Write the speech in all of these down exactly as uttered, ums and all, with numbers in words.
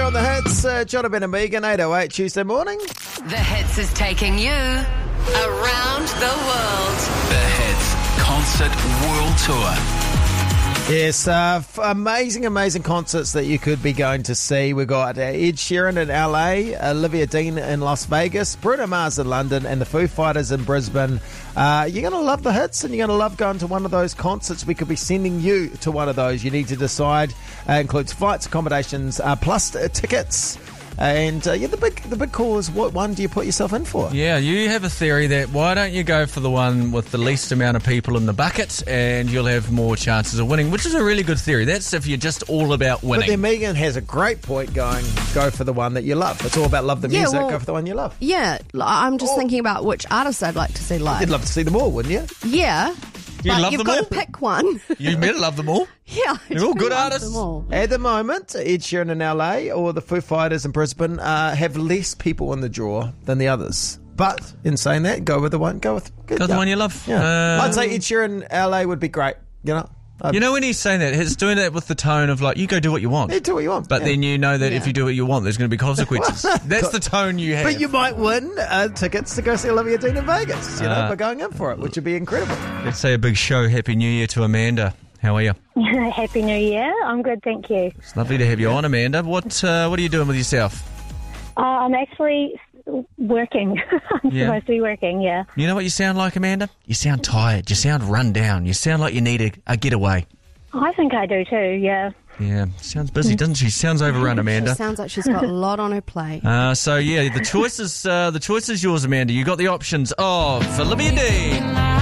on the Hits. Uh, Jonathan and Megan, eight oh eight Tuesday morning. The Hits is taking you around the world. The Hits Concert World Tour. Yes, uh, f- amazing, amazing concerts that you could be going to see. We've got uh, Ed Sheeran in L A, Olivia Dean in Las Vegas, Bruno Mars in London, and the Foo Fighters in Brisbane. Uh, you're going to love the hits, and you're going to love going to one of those concerts. We could be sending you to one of those. You need to decide. Uh, includes flights, accommodations, uh, plus uh, tickets. And uh, yeah, the big the big call is, what one do you put yourself in for? Yeah, you have a theory that why don't you go for the one with the least amount of people in the bucket and you'll have more chances of winning, which is a really good theory. That's if you're just all about winning. But then Megan has a great point going, go for the one that you love. It's all about love the Yeah, music, well, go for the one you love. Yeah, I'm just Oh. thinking about which artists I'd like to see live. You'd love to see them all, wouldn't you? Yeah. You but love you've them got all? to pick one. You better love them all. Yeah. I They're all do good love artists. them all. At the moment, Ed Sheeran in L A or the Foo Fighters in Brisbane uh, have less people in the draw than the others. But in saying that, go with the one. Go with Go with the one you love. Yeah, Uh, I'd say Ed Sheeran L A would be great. You know, I'd, You know when he's saying that, he's doing that with the tone of like, you go do what you want. you do what you want. But yeah. then you know that if Yeah. you do what you want, there's going to be consequences. That's the tone you have. But you might win uh, tickets to go see Olivia Dean in Vegas. You know, Uh, by going in for it, which would be incredible. Let's say a big show. Happy New Year to Amanda. How are you? Happy New Year. I'm good, thank you. It's lovely to have you on, Amanda. What uh, What are you doing with yourself? Uh, I'm actually working. I'm Yeah. supposed to be working, yeah. You know what you sound like, Amanda? You sound tired. You sound run down. You sound like you need a, a getaway. I think I do too, yeah. Yeah, sounds busy, doesn't she? Sounds overrun, She Amanda. sounds like she's got a lot on her plate. Uh, so yeah, the choice is uh, the choice is yours, Amanda. You got the options of Olivia Dean,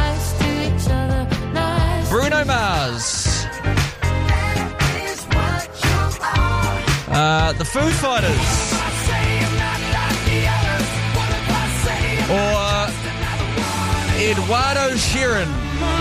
Bruno Mars, uh, the Foo Fighters, or Eduardo Sheeran.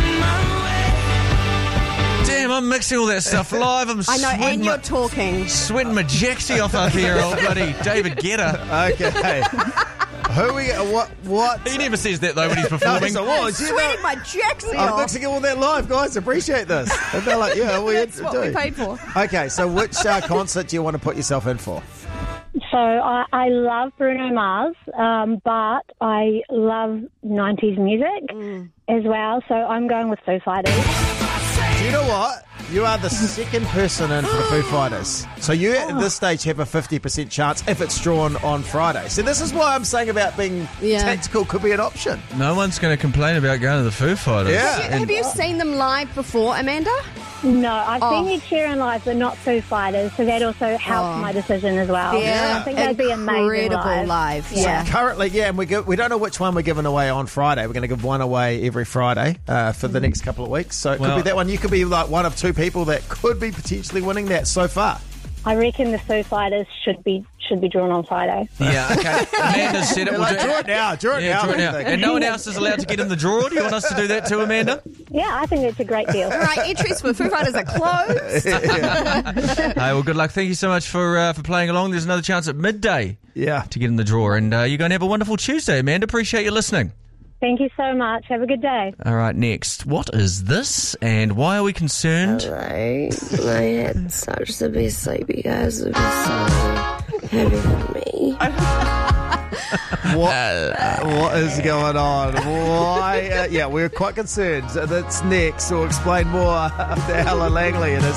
Damn, I'm mixing all that stuff live. I'm I know, sweating and you're my, talking. sweating my jacksy off up here, old bloody David Guetta. Okay. Who we? What? What? He never says that though when he's No, performing. so what? You know, Sweating my jacksie I'm off. mixing all that live, guys. Appreciate this. And they're like, yeah, we That's what we do. paid for. Okay, so which uh, concert do you want to put yourself in for? So I, I love Bruno Mars, um, but I love nineties music as well, so I'm going with Foo Fighters. Do you know what? You are the second person in for the Foo Fighters. So you, at this stage, have a fifty percent chance if it's drawn on Friday. So this is why I'm saying about being Yeah. tactical could be an option. No one's going to complain about going to the Foo Fighters. Yeah. Have you, have you seen them live before, Amanda? No, I've Oh. seen Ed Sheeran live, but not Foo Fighters, so that also helped Oh. my decision as well. Yeah. I think that'd be amazing Incredible live. live. Yeah. Currently, yeah, and we give, we don't know which one we're giving away on Friday. We're going to give one away every Friday uh, for the next couple of weeks. So it Well- could be that one. You could be like one of two people that could be potentially winning that so far. I reckon the Foo Fighters should be should be drawn on Friday. Yeah, okay. Amanda said it. We'll Like, do draw it now, draw it Yeah, now. draw it now. I think. And no one else is allowed to get in the draw. Do you want us to do that too, Amanda? Yeah, I think that's a great deal. All right, entries for Foo Fighters are closed. Hey, well, good luck. Thank you so much for uh, for playing along. There's another chance at midday Yeah. to get in the draw. And uh, you're going to have a wonderful Tuesday, Amanda. Appreciate you listening. Thank you so much. Have a good day. All right, next. What is this and why are we concerned? Like, my head starts to be sleepy, guys. It was so heavy for me. What, uh, what is going on? Why? Uh, yeah, we're quite concerned. That's next. We'll explain more after Ella Langley and his